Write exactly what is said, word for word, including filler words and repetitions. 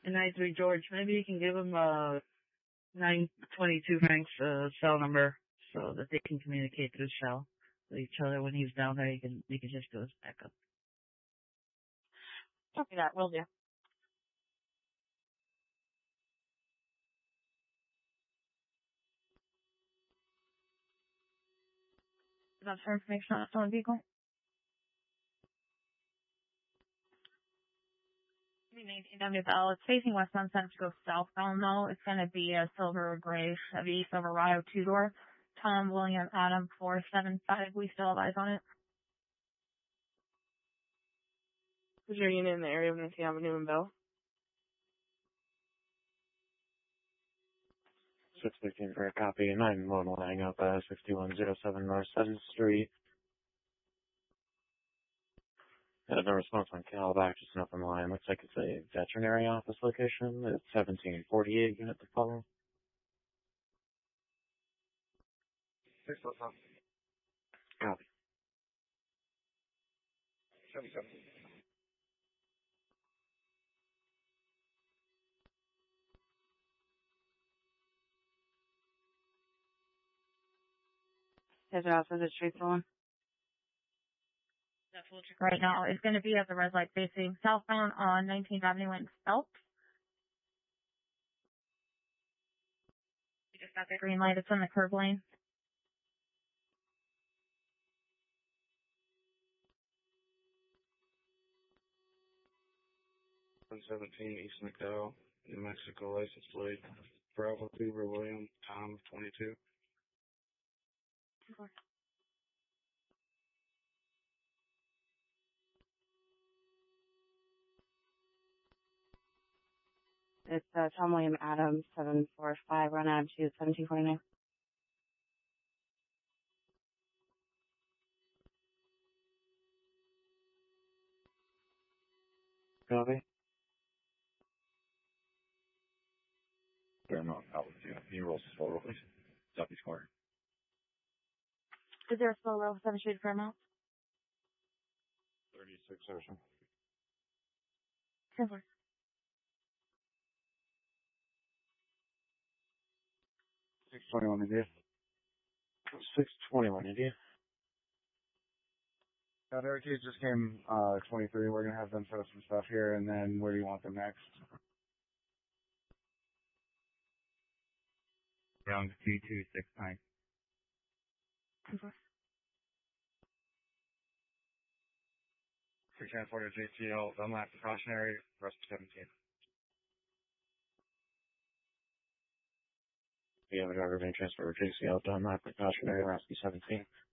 And nine three George, maybe you can give him uh nine twenty-two Frank's uh, cell number so that they can communicate through cell with each other when he's down there. You can you can just do his backup. Copy that, will do. That's for information on the stolen vehicle. nineteen W L. It's facing westbound, center to go southbound though. It's going to be a silver or gray Chevy Silverado two door. Tom William Adam four seven five. We still have eyes on it. Is your unit in the area of Nancy Avenue and Bell? six fifteen for a copy. nine one one hang up uh, sixty-one oh seven North seventh Street. Uh, no response on Calback, just enough on the line. Looks like it's a veterinary office location. It's seventeen forty-eight unit to follow. Six foot five. Copy. seventy-seven. Is it also the street one? That's full check right now. It's going to be at the red light facing southbound on nineteenth Avenue and Phelps. You just got the green light. It's in the curb lane. one seventeen East McDowell, New Mexico, license plate. Bravo Cooper William, Tom, twenty-two. Okay. It's uh, Tom William Adams, seven four five, run out to seventeen forty-nine. Copy. Fairmount, out with you. He rolls his photo, please. Southeast corner. Is there a slow roll seven Street Fairmount? thirty-six Ocean. Silver. six twenty-one India. six twenty-one India. Uh, their case just came uh, twenty-three. We're going to have them set up some stuff here, and then where do you want them next? Round two two six nine. Silver. Free transport to J T L, Dunlap precautionary, rest seventeen. We have a driver being transferred to J C L, Dunlap precautionary, rescue seventeen.